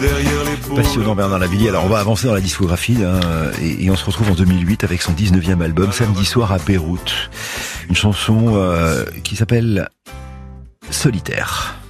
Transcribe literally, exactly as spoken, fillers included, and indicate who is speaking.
Speaker 1: Passionnant Bernard Lavilliers. Alors on va avancer dans la discographie hein, et, et on se retrouve en deux mille huit avec son dix-neuvième album Samedi soir à Beyrouth. Une chanson euh, qui s'appelle Solitaire.